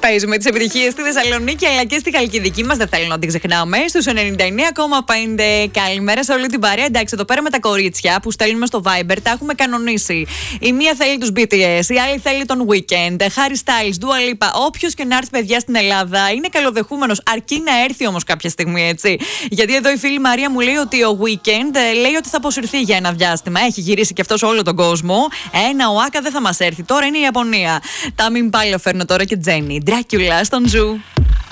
Παίζουμε τις επιτυχίες στη Θεσσαλονίκη αλλά και στη Χαλκιδική μας. Δεν θέλω να την ξεχνάμε. Στους 99,5. Καλημέρα σε όλη την παρέα. Εντάξει, εδώ πέρα με τα κορίτσια που στέλνουμε στο Viber τα έχουμε κανονίσει. Η μία θέλει τους BTS, η άλλη θέλει τον Weekend, Harry Styles, Dua Lipa. Όποιος και να έρθει, παιδιά, στην Ελλάδα είναι καλοδεχούμενος. Αρκεί να έρθει όμως κάποια στιγμή, έτσι. Γιατί εδώ η φίλη Μαρία μου λέει ότι ο Weekend λέει ότι θα αποσυρθεί για ένα διάστημα. Έχει γυρίσει και αυτό σε όλο τον κόσμο. Ένα ΟΑΚΑ δεν θα μας έρθει. Τώρα είναι η Ιαπωνία. Τα μην πάλι φέρνω τώρα και Τζέννη. Ντράκιουλα στον Ζου.